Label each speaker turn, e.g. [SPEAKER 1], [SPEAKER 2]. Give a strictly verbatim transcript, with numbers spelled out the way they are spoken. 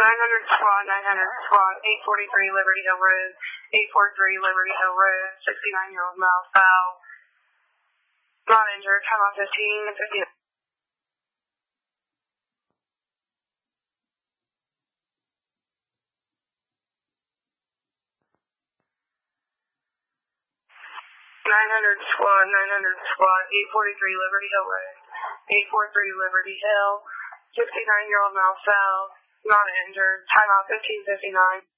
[SPEAKER 1] nine hundred squad, nine hundred squad, eight forty-three Liberty Hill Road, eight forty-three Liberty Hill Road, sixty-nine-year-old male fell. Not injured, time off fifteen, fifty-nine. nine hundred squad, nine hundred squad, eight forty-three Liberty Hill Road, eight forty-three Liberty Hill, sixty-nine-year-old male fell. Not injured, time off fifteen fifty-nine.